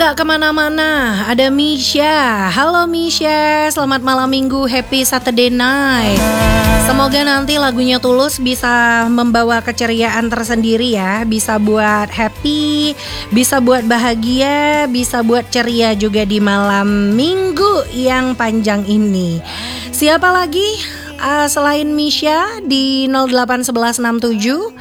Gak kemana-mana, ada Misha. Halo Misha, selamat malam minggu, happy Saturday night. Semoga nanti lagunya Tulus bisa membawa keceriaan tersendiri ya. Bisa buat happy, bisa buat bahagia, bisa buat ceria juga di malam minggu yang panjang ini. Siapa lagi? Selain Misha di 08167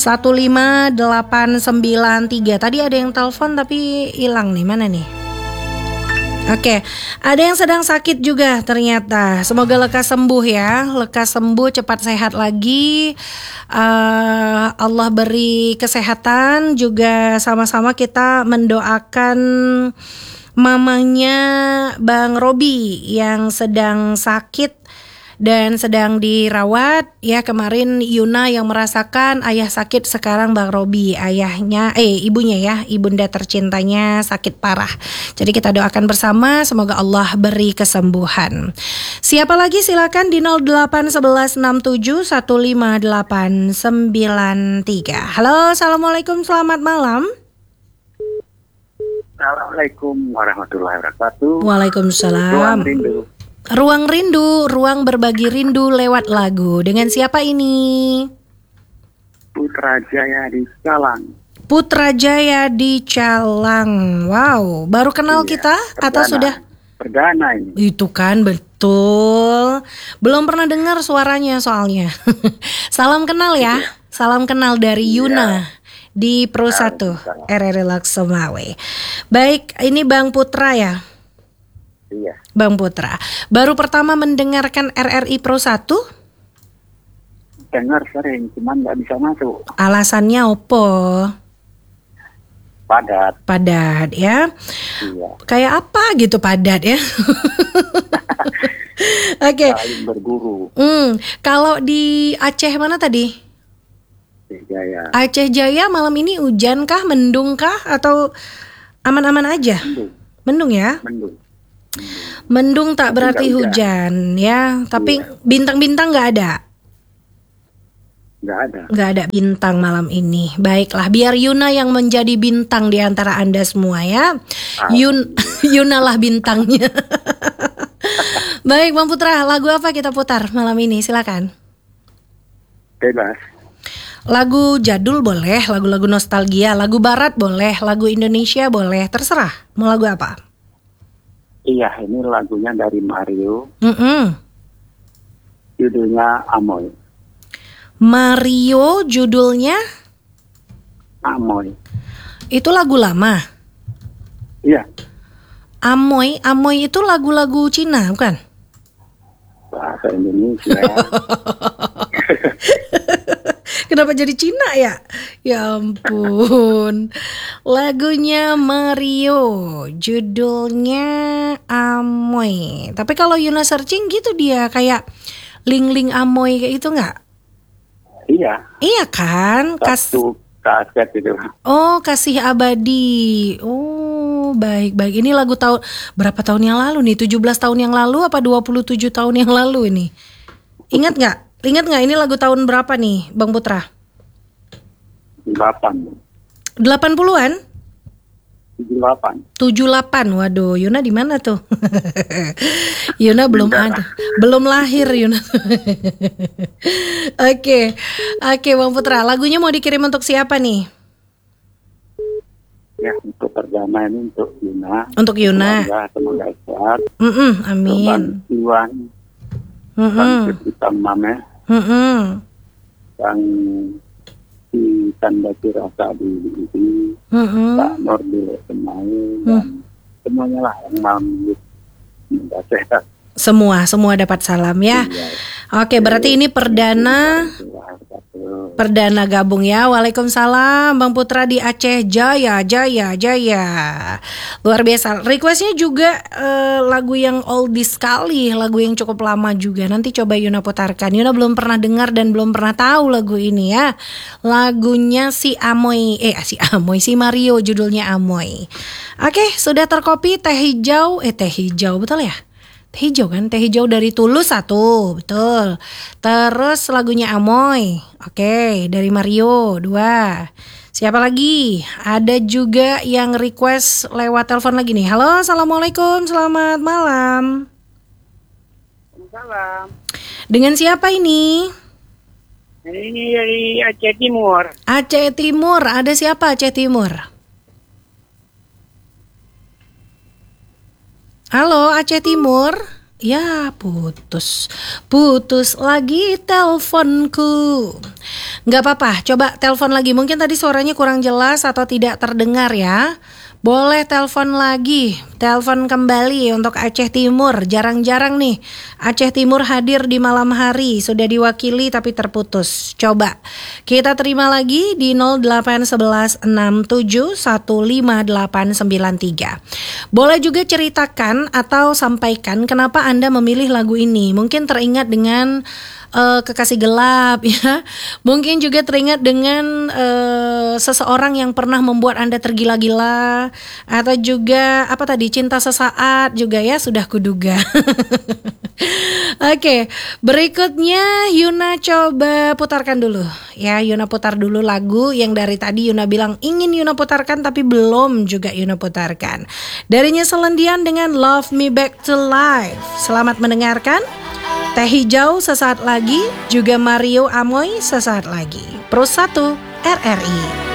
15893. Tadi ada yang telepon tapi hilang nih, mana nih? Oke, ada yang sedang sakit juga ternyata. Semoga lekas sembuh ya, lekas sembuh, cepat sehat lagi. Allah beri kesehatan. Juga sama-sama kita mendoakan mamanya Bang Robi yang sedang sakit dan sedang dirawat ya. Kemarin Yuna yang merasakan ayah sakit, sekarang Bang Robi ibunya ya, ibunda tercintanya sakit parah. Jadi kita doakan bersama semoga Allah beri kesembuhan. Siapa lagi, silakan di 08117158893. Halo, assalamualaikum, selamat malam. Assalamualaikum warahmatullahi wabarakatuh. Waalaikumsalam. Ruang rindu, ruang berbagi rindu lewat lagu. Dengan siapa ini? Putrajaya di Calang. Putrajaya di Calang. Wow, baru kenal kita atau sudah? Perdana ini. Itu kan betul. Belum pernah dengar suaranya soalnya. Salam kenal ya. Salam kenal dari Yuna di Pro 1 RRI Laksomawe. Baik, ini Bang Putra ya. Iya. Bang Putra, baru pertama mendengarkan RRI Pro 1? Dengar sering, cuman nggak bisa masuk. Alasannya opo? Padat ya. Iya. Kayak apa gitu padat ya? Oke. Saling berguru. Kalau di Aceh mana tadi? Jaya. Aceh Jaya malam ini hujan kah, mendung kah, atau aman-aman aja? Mendung ya? Mendung tak berarti hujan ya, tapi bintang-bintang nggak ada. Nggak ada bintang malam ini. Baiklah, biar Yuna yang menjadi bintang di antara Anda semua ya. Yuna lah bintangnya. Baik Bang Putra, lagu apa kita putar malam ini? Silakan. Bebas. Lagu jadul boleh, lagu-lagu nostalgia, lagu barat boleh, lagu Indonesia boleh, terserah. Mau lagu apa? Iya, ini lagunya dari Mario. Judulnya Amoy. Mario judulnya? Amoy. Itu lagu lama? Iya. Amoy itu lagu-lagu Cina, bukan? Bahasa Indonesia. Kenapa jadi Cina ya? Ya ampun. Lagunya Mario, judulnya Amoy. Tapi kalau Yuna searching gitu dia kayak Ling Amoy kayak itu nggak? Iya. Iya kan? Kaset itu. Oh, Kasih Abadi. Oh, baik. Ini lagu tahun berapa tahun yang lalu nih? 17 tahun yang lalu apa 27 tahun yang lalu ini? Ingat nggak ini lagu tahun berapa nih, Bang Putra? 80-an? 78. Waduh, Yuna di mana tuh? Yuna belum ada. Belum lahir Yuna. Oke, Bang Putra, lagunya mau dikirim untuk siapa nih? Ya, untuk perdana ini untuk Yuna. Untuk Yuna. Semoga sehat. Amin. Iwan. Kita Mame. Yang di Tanda Kirasa di Pak Nordil Semai dan semuanya lah yang malam minta sehat. Semua dapat salam ya. Oke, berarti ini perdana gabung ya. Waalaikumsalam Bang Putra di Aceh Jaya. Luar biasa. Requestnya juga lagu yang oldies sekali, lagu yang cukup lama juga. Nanti coba Yuna putarkan. Yuna belum pernah dengar dan belum pernah tahu lagu ini ya. Lagunya si Mario, judulnya Amoy. Oke, sudah terkopi teh hijau betul ya? Teh hijau dari Tulus 1, betul. Terus lagunya Amoy, oke, dari Mario 2. Siapa lagi? Ada juga yang request lewat telepon lagi nih. Halo, assalamualaikum, selamat malam. Salam. Dengan siapa ini? Ini dari Aceh Timur. Aceh Timur, ada siapa Aceh Timur? Halo Aceh Timur. Ya putus lagi teleponku. Nggak apa-apa, coba telepon lagi. Mungkin tadi suaranya kurang jelas atau tidak terdengar ya. Boleh telepon lagi, telepon kembali untuk Aceh Timur. Jarang-jarang nih Aceh Timur hadir di malam hari. Sudah diwakili tapi terputus. Coba kita terima lagi di 081167158893. Boleh juga ceritakan atau sampaikan kenapa Anda memilih lagu ini. Mungkin teringat dengan kekasih gelap ya. Mungkin juga teringat dengan seseorang yang pernah membuat Anda tergila-gila, atau juga apa tadi, cinta sesaat juga ya, sudah kuduga. Oke, berikutnya Yuna coba putarkan dulu ya. Yuna putar dulu lagu yang dari tadi Yuna bilang ingin Yuna putarkan tapi belum juga Yuna putarkan. Dari Nyeselendian dengan Love Me Back to Life. Selamat mendengarkan. Teh Hijau sesaat lagi, juga Mario Amoy sesaat lagi. Pro 1 RRI.